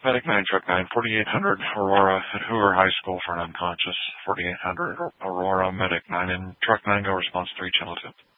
Medic 9, Truck 9, 4800 Aurora at Hoover High School for an unconscious. 4800 Aurora, Medic 9 and Truck 9, go response 3, channel 2.